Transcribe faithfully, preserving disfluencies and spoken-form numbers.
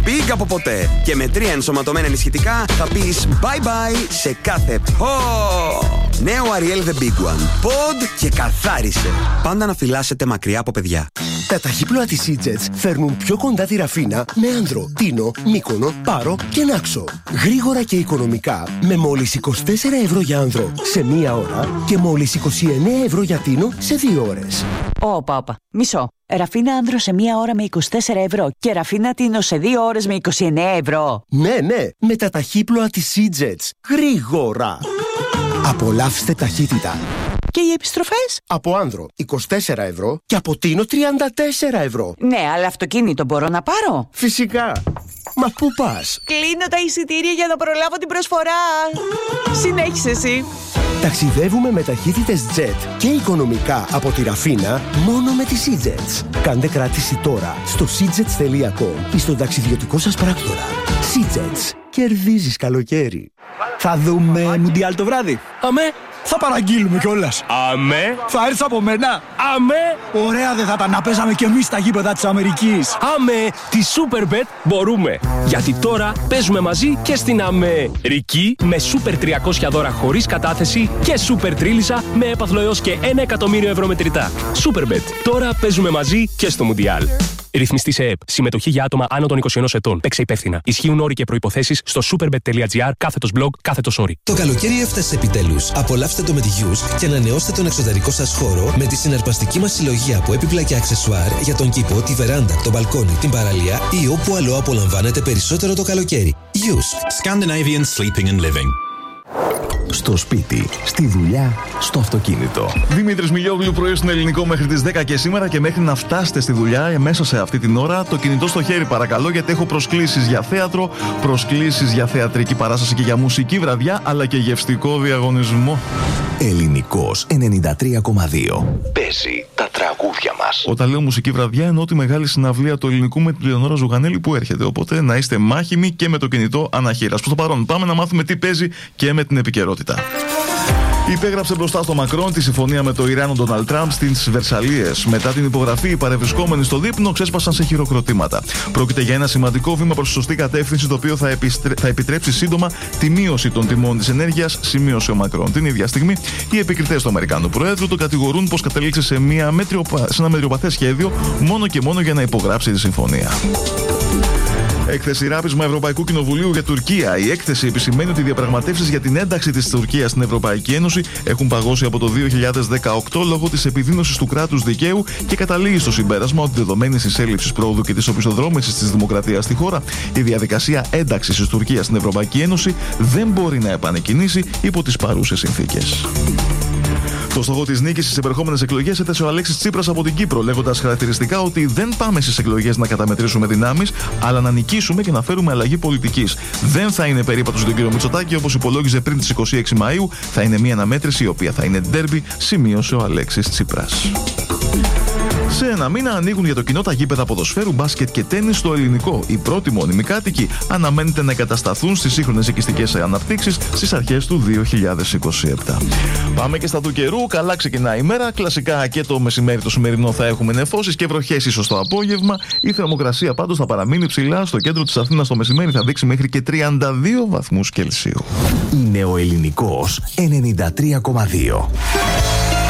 big από ποτέ. Και με τρία ενσωματωμένα ενισχυτικά θα πεις bye bye σε κάθε oh. Νέο Ariel The Big One. Pod και καθάρισε. Πάντα να φυλάσσετε μακριά από παιδιά. Τα ταχύπλοα της Eatjets φέρνουν πιο κοντά τη Ραφίνα με Άνδρο, Τίνο, Μύκονο, Πάρο και Νάξο. Γρήγορα και οικονομικά με μόλις είκοσι τέσσερα ευρώ για Άνδρο σε μία ώρα και μόλις είκοσι εννέα ευρώ για Τίνο σε δύο ώρες. Όπα, όπα. Μισό. Ραφίνα Άνδρο σε μία ώρα με είκοσι τέσσερα ευρώ και Ραφίνα Τίνο σε δύο ώρες με είκοσι εννέα ευρώ. Ναι, ναι, με τα ταχύπλοα της Eatjets. Γρήγορα. Απολαύστε ταχύτητα. Και οι επιστροφές? Από Άνδρο είκοσι τέσσερα ευρώ και από Τίνο τριάντα τέσσερα ευρώ. Ναι, αλλά αυτοκίνητο μπορώ να πάρω? Φυσικά. Μα πού πας? Κλείνω τα εισιτήρια για να προλάβω την προσφορά. Συνέχισε εσύ. Ταξιδεύουμε με ταχύτητες jet και οικονομικά από τη Ραφίνα μόνο με τις Eatjets. Κάντε κράτηση τώρα στο seajets τελεία com ή στον ταξιδιωτικό σας πράκτορα. Seajets. Κερδίζεις καλοκαίρι. Θα δούμε Μουντιάλ το βράδυ. Αμέ. Θα παραγγείλουμε κιόλας. Αμέ. Θα έρθεις από μένα. Αμέ. Ωραία δεν θα ήταν να παίζαμε κι εμείς στα γήπεδα της Αμερικής. Αμέ. Τη Superbet μπορούμε. Γιατί τώρα παίζουμε μαζί και στην Αμερική με Super τριακόσια δώρα χωρίς κατάθεση και Super Τρίλισσα με έπαθλο έως και ένα εκατομμύριο ευρώ μετρητά. Superbet. Τώρα παίζουμε μαζί και στο Μουντιάλ. Ρυθμιστή σε ΕΕΠ. Συμμετοχή για άτομα άνω των είκοσι ενός ετών. Παίξε υπεύθυνα. Ισχύουν όροι και προϋποθέσεις στο superbet.gr κάθετος blog κάθετος όροι. Το καλοκαίρι έφτασε επιτέλους. Απολαύστε το με τη Γιους και ανανεώστε τον εξωτερικό σας χώρο με τη συναρπαστική μας συλλογή από έπιπλα και αξεσουάρ για τον κήπο, τη βεράντα, τον μπαλκόνι, την παραλία ή όπου αλλού απολαμβάνετε περισσότερο το καλοκαίρι. Γιους. Scandinavian Sleeping and Living. Στο σπίτι, στη δουλειά, στο αυτοκίνητο. Δημήτρης Μιλιόγλου, πρωί στον Ελληνικό μέχρι τις δέκα και σήμερα και μέχρι να φτάσετε στη δουλειά μέσα σε αυτή την ώρα. Το κινητό στο χέρι παρακαλώ, γιατί έχω προσκλήσεις για θέατρο, προσκλήσεις για θεατρική παράσταση και για μουσική βραδιά, αλλά και γευστικό διαγωνισμό. Ελληνικός ενενήντα τρία κόμμα δύο. Παίζει τα τραγούδια μας. Όταν λέω μουσική βραδιά, εννοώ τη μεγάλη συναυλία του ελληνικού με την Λεωνόρα Ζουγανέλη που έρχεται. Οπότε να είστε μάχημοι και με το κινητό αναχείρας. Προς το παρόν, πάμε να μάθουμε τι παίζει και με την επικαιρότητα. Υπέγραψε μπροστά στο Μακρόν τη συμφωνία με το Ιράν ο Ντόναλντ Τραμπ στις Βερσαλίες. Μετά την υπογραφή, οι παρευρισκόμενοι στο δείπνο ξέσπασαν σε χειροκροτήματα. Πρόκειται για ένα σημαντικό βήμα προς τη σωστή κατεύθυνση, το οποίο θα, επιστρέ... θα επιτρέψει σύντομα τη μείωση των τιμών της ενέργειας, σημείωσε ο Μακρόν. Την ίδια στιγμή, οι επικριτές του Αμερικανού Προέδρου τον κατηγορούν πως κατέληξε σε, μια μετριοπα... σε ένα μετριοπαθές σχέδιο μόνο και μόνο για να υπογράψει τη συμφωνία. Έκθεση ράπισμα Ευρωπαϊκού Κοινοβουλίου για Τουρκία. Η έκθεση επισημαίνει ότι οι διαπραγματεύσεις για την ένταξη της Τουρκίας στην Ευρωπαϊκή Ένωση έχουν παγώσει από το δύο χιλιάδες δεκαοκτώ λόγω της επιδείνωσης του κράτους δικαίου και καταλήγει στο συμπέρασμα ότι δεδομένης της έλλειψης πρόοδου και της οπισθοδρόμησης της δημοκρατίας στη χώρα, η διαδικασία ένταξης της Τουρκίας στην Ευρωπαϊκή Ένωση δεν μπορεί να επανεκκινήσει υπό τις παρούσες συνθήκες. Το στόχο της νίκης στις επερχόμενες εκλογές έθεσε ο Αλέξης Τσίπρας από την Κύπρο, λέγοντας χαρακτηριστικά ότι δεν πάμε στις εκλογές να καταμετρήσουμε δυνάμεις, αλλά να νικήσουμε και να φέρουμε αλλαγή πολιτικής. Δεν θα είναι περίπατος για τον κύριο Μητσοτάκη, όπως υπολόγιζε πριν τις είκοσι έξι Μαΐου, θα είναι μια αναμέτρηση η οποία θα είναι ντέρμπι, σημείωσε ο Αλέξης Τσίπρας. Σε ένα μήνα ανοίγουν για το κοινό τα γήπεδα ποδοσφαίρου, μπάσκετ και τένις στο ελληνικό. Οι πρώτοι μόνιμοι κάτοικοι αναμένεται να εγκατασταθούν στις σύγχρονες οικιστικές αναπτύξεις στις αρχές του δύο χιλιάδες είκοσι επτά. Πάμε και στα του καιρού. Καλά ξεκινάει η μέρα. Κλασικά και το μεσημέρι το σημερινό θα έχουμε νεφώσεις και βροχές ίσως το απόγευμα. Η θερμοκρασία πάντως θα παραμείνει ψηλά. Στο κέντρο της Αθήνας το μεσημέρι θα δείξει μέχρι και τριάντα δύο βαθμούς Κελσίου. Είναι ο Ελληνικός ενενήντα τρία κόμμα δύο.